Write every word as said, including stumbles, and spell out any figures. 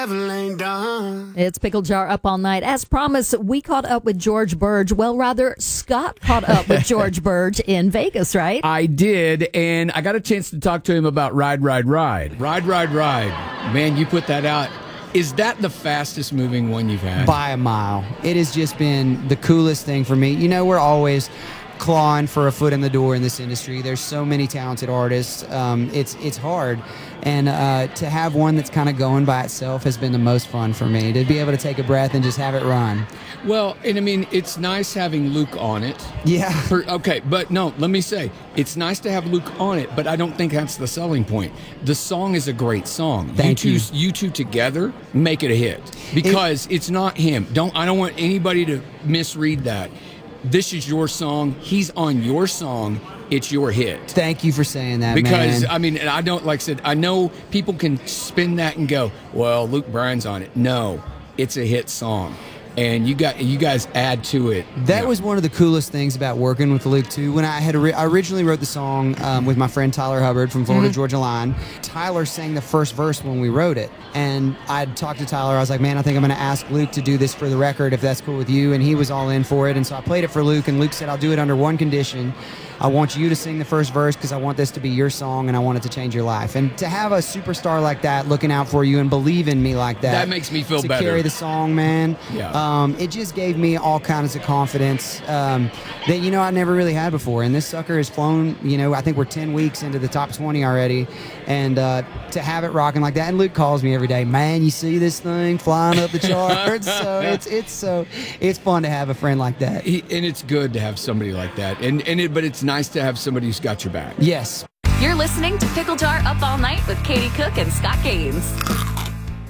It's Pickle Jar Up All Night. As promised, we caught up with George Burge. Well, rather, Scott caught up with George Burge in Vegas, right? I did, and I got a chance to talk to him about Ride, Ride, Ride. Ride, Ride, Ride. Man, you put that out. Is that the fastest moving one you've had? By a mile. It has just been the coolest thing for me. You know, we're always clawing for a foot in the door in this industry. There's so many talented artists. Um, it's it's hard. And uh, to have one that's kind of going by itself has been the most fun for me, to be able to take a breath and just have it run. Well, and I mean, it's nice having Luke on it. Yeah. For, okay, but no, let me say, it's nice to have Luke on it, but I don't think that's the selling point. The song is a great song. Thank you. you. Two, you two together make it a hit, because it, it's not him. Don't I don't want anybody to misread that. This is your song. He's on your song. It's your hit. Thank you for saying that, because, man. I mean, and I don't, like I said, I know people can spin that and go, well, Luke Bryan's on it. No, it's a hit song. And you got you guys add to it. That yeah. was one of the coolest things about working with Luke, too. When I had ori- I originally wrote the song um, with my friend Tyler Hubbard from Florida Mm-hmm. Georgia Line. Tyler sang the first verse when we wrote it. And I'd talked to Tyler. I was like, man, I think I'm going to ask Luke to do this for the record, if that's cool with you. And he was all in for it. And so I played it for Luke, and Luke said, I'll do it under one condition. I want you to sing the first verse because I want this to be your song and I want it to change your life. And to have a superstar like that looking out for you and believe in me like that. That makes me feel to better. To carry the song, man. Yeah. Um, it just gave me all kinds of confidence um, that, you know, I never really had before. And this sucker has flown, you know, I think we're ten weeks into the top twenty already. And uh, to have it rocking like that. And Luke calls me every day, man, you see this thing flying up the charts? So it's it's so it's fun to have a friend like that. He, and it's good to have somebody like that. And, and it, but it's nice to have somebody who's got your back. Yes. You're listening to Pickle Jar Up All Night with Katie Cook and Scott Gaines.